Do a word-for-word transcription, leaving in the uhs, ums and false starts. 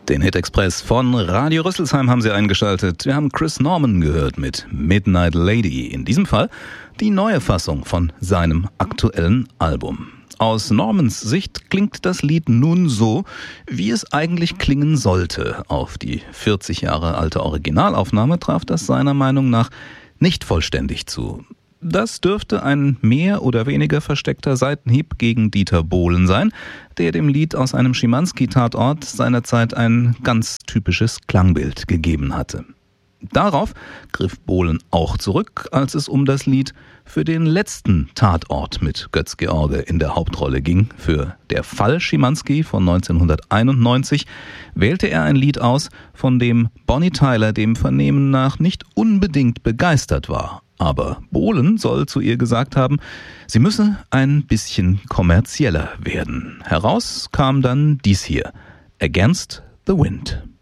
Den Hit Express von Radio Rüsselsheim haben Sie eingeschaltet. Wir haben Chris Norman gehört mit Midnight Lady. In diesem Fall die neue Fassung von seinem aktuellen Album. Aus Normans Sicht klingt das Lied nun so, wie es eigentlich klingen sollte. Auf die vierzig Jahre alte Originalaufnahme traf das seiner Meinung nach nicht vollständig zu. Das dürfte ein mehr oder weniger versteckter Seitenhieb gegen Dieter Bohlen sein, der dem Lied aus einem Schimanski-Tatort seinerzeit ein ganz typisches Klangbild gegeben hatte. Darauf griff Bohlen auch zurück, als es um das Lied für den letzten Tatort mit Götz-George in der Hauptrolle ging. Für Der Fall Schimanski von neunzehnhunderteinundneunzig wählte er ein Lied aus, von dem Bonnie Tyler dem Vernehmen nach nicht unbedingt begeistert war. Aber Bohlen soll zu ihr gesagt haben, sie müsse ein bisschen kommerzieller werden. Heraus kam dann dies hier, Against the Wind.